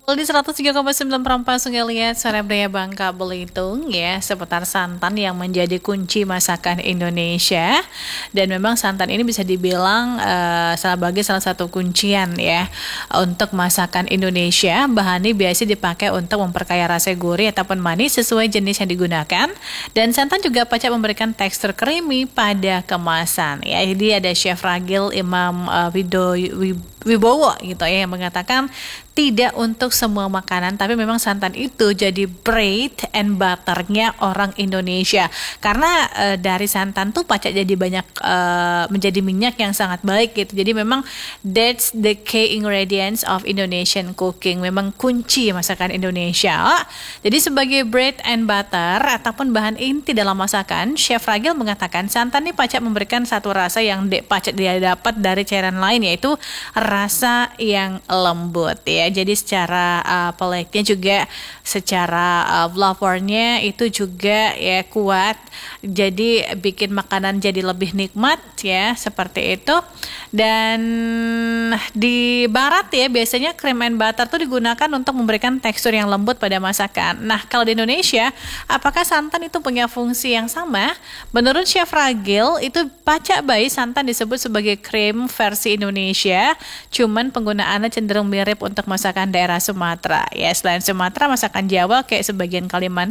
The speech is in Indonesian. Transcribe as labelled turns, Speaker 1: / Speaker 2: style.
Speaker 1: Di 103,9 Perempat Sungai Liat, Sore Budaya Bangka Belitung ya, seputar santan yang menjadi kunci masakan Indonesia. Dan memang santan ini bisa dibilang sebagai salah satu kuncian ya untuk masakan Indonesia. Bahannya biasa dipakai untuk memperkaya rasa gurih ataupun manis sesuai jenis yang digunakan. Dan santan juga pacak memberikan tekstur creamy pada kemasan. Ya, ini ada Chef Ragil Imam Wibowo gitu ya yang mengatakan tidak untuk semua makanan, tapi memang santan itu jadi bread and butternya orang Indonesia. Karena dari santan tuh pacak jadi banyak menjadi minyak yang sangat baik gitu. Jadi memang that's the key ingredients of Indonesian cooking. Memang kunci masakan Indonesia. Jadi sebagai bread and butter ataupun bahan inti dalam masakan, Chef Ragil mengatakan santan ini pacak memberikan satu rasa yang pacak dia dapat dari cairan lain, yaitu rasa yang lembut ya. Jadi secara peletnya juga secara flavornya itu juga ya kuat. Jadi bikin makanan jadi lebih nikmat ya, seperti itu. Dan di barat ya biasanya cream and butter tuh digunakan untuk memberikan tekstur yang lembut pada masakan. Nah, kalau di Indonesia, apakah santan itu punya fungsi yang sama? Menurut Chef Ragil, itu pacak bayi santan disebut sebagai krim versi Indonesia, cuman penggunaannya cenderung mirip untuk masakan daerah Sumatera. Ya, selain Sumatera, masakan Jawa kayak sebagian Kalimantan